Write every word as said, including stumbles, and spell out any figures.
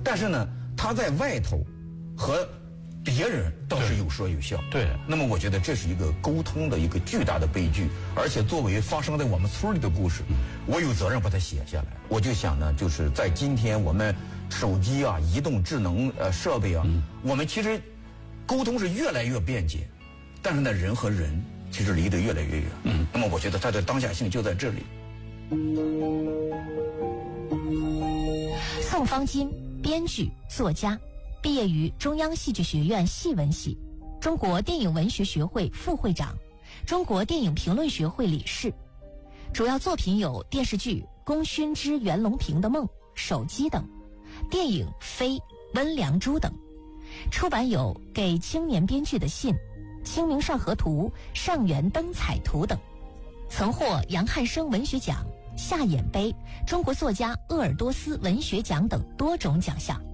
但是呢，他在外头和别人倒是有说有笑。 对。 那么我觉得这是一个沟通的一个巨大的悲剧，而且作为发生在我们村里的故事，我有责任把它写下来。我就想呢，就是在今天我们手机啊、移动智能呃设备啊，嗯、我们其实沟通是越来越便捷，但是呢，人和人其实离得越来越远。嗯。那么我觉得它的当下性就在这里。 宋方金，编剧、作家。毕业于中央戏剧学院戏文系，中国电影文学学会副会长，中国电影评论学会理事。主要作品有电视剧《功勋之袁隆平的梦》、《手机》等，电影《飞》、《温良洙》等。出版有《给青年编剧的信》、《清明上河图》、《上元灯彩图》等，曾获杨汉生文学奖、夏衍杯、中国作家鄂尔多斯文学奖等多种奖项。